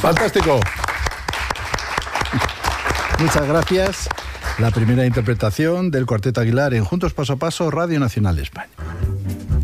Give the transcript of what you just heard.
¡Fantástico! Muchas gracias. La primera interpretación del Cuarteto Aguilar en Juntos Paso a Paso, Radio Nacional de España.